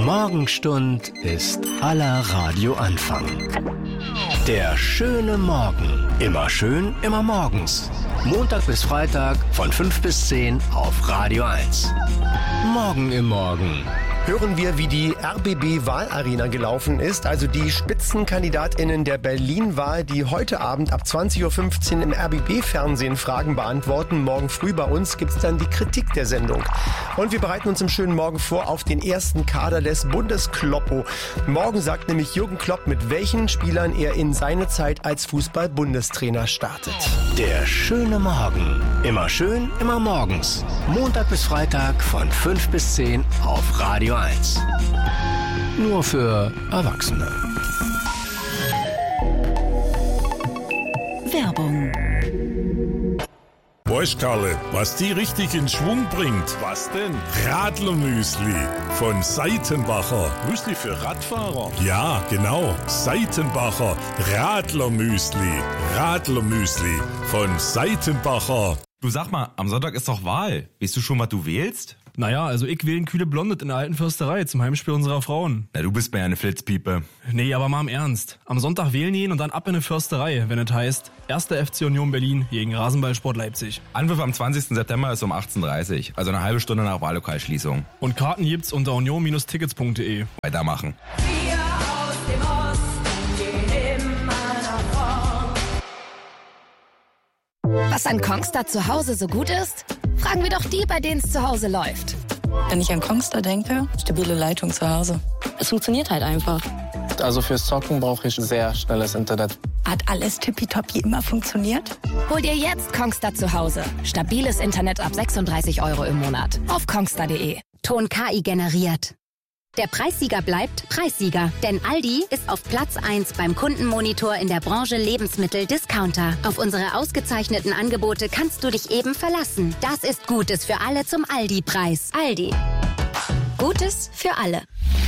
Morgenstund ist aller Radioanfang. Der schöne Morgen. Immer schön, immer morgens. Montag bis Freitag von 5 bis 10 auf Radio 1. Morgen im Morgen. Hören wir, wie die RBB-Wahlarena gelaufen ist, also die SpitzenkandidatInnen der Berlin-Wahl, die heute Abend ab 20.15 Uhr im RBB-Fernsehen Fragen beantworten. Morgen früh bei uns gibt's dann die Kritik der Sendung. Und wir bereiten uns im schönen Morgen vor auf den ersten Kader des Bundeskloppo. Morgen sagt nämlich Jürgen Klopp, mit welchen Spielern er in seine Zeit als Fußball-Bundestrainer startet. Der schöne Morgen. Immer schön, immer morgens. Montag bis Freitag von 5 bis 10 auf Radio 1. Nur für Erwachsene. Werbung. Weißt Karle, was die richtig in Schwung bringt? Was denn? Radlermüsli von Seitenbacher. Müsli für Radfahrer? Ja, genau. Seitenbacher Radlermüsli. Radlermüsli von Seitenbacher. Du sag mal, am Sonntag ist doch Wahl. Weißt du schon, was du wählst? Naja, also ich wähle ein kühle Blondet in der alten Försterei zum Heimspiel unserer Frauen. Na, du bist mir ja eine Flitzpiepe. Nee, aber mal im Ernst. Am Sonntag wählen gehen und dann ab in eine Försterei, wenn es heißt 1. FC Union Berlin gegen Rasenballsport Leipzig. Anpfiff am 20. September ist um 18.30 Uhr, also eine halbe Stunde nach Wahllokalschließung. Und Karten gibt's unter union-tickets.de. Weitermachen. Wir aus dem Osten gehen immer nach vorn. Was an Kongstar zu Hause so gut ist? Fragen wir doch die, bei denen es zu Hause läuft. Wenn ich an Kongstar denke, stabile Leitung zu Hause. Es funktioniert halt einfach. Also fürs Zocken brauche ich sehr schnelles Internet. Hat alles tippitoppi immer funktioniert? Hol dir jetzt Kongstar zu Hause. Stabiles Internet ab 36 € im Monat. Auf kongstar.de. Ton KI generiert. Der Preissieger bleibt Preissieger, denn Aldi ist auf Platz 1 beim Kundenmonitor in der Branche Lebensmittel-Discounter. Auf unsere ausgezeichneten Angebote kannst du dich eben verlassen. Das ist Gutes für alle zum Aldi-Preis. Aldi. Gutes für alle.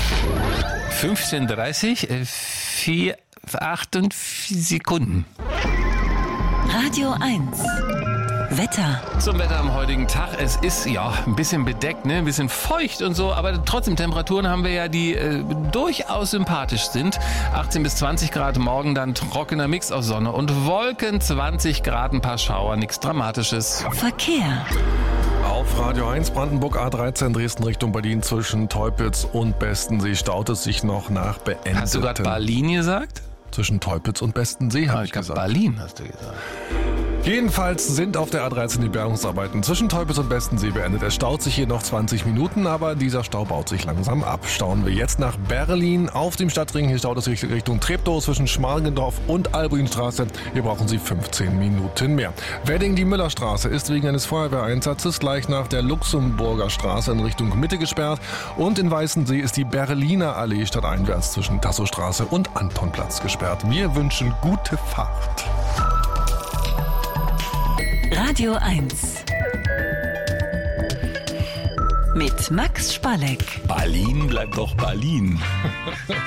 15:30, 48 Sekunden. Radio 1. Wetter. Zum Wetter am heutigen Tag. Es ist ja ein bisschen bedeckt, ne? Ein bisschen feucht und so, aber trotzdem Temperaturen haben wir ja, die durchaus sympathisch sind. 18 bis 20 Grad, morgen dann trockener Mix aus Sonne und Wolken, 20 Grad, ein paar Schauer, nichts Dramatisches. Verkehr. Auf Radio 1 Brandenburg A13 Dresden Richtung Berlin zwischen Teupitz und Bestensee staut es sich noch nach beendeten... Hast du gerade Berlin gesagt? Zwischen Teupitz und Bestensee, habe ich gesagt. Berlin hast du gesagt. Jedenfalls sind auf der A13 die Bergungsarbeiten zwischen Teupitz und Bestensee beendet. Es staut sich hier noch 20 Minuten, aber dieser Stau baut sich langsam ab. Stauen wir jetzt nach Berlin auf dem Stadtring. Hier staut es sich Richtung Treptow zwischen Schmargendorf und Albrinstraße. Hier brauchen Sie 15 Minuten mehr. Wedding, die Müllerstraße, ist wegen eines Feuerwehreinsatzes gleich nach der Luxemburger Straße in Richtung Mitte gesperrt. Und in Weißensee ist die Berliner Allee stadteinwärts zwischen Tassowstraße und Antonplatz gesperrt. Wir wünschen gute Fahrt. Radio 1. Mit Max Spalleck. Berlin bleibt doch Berlin.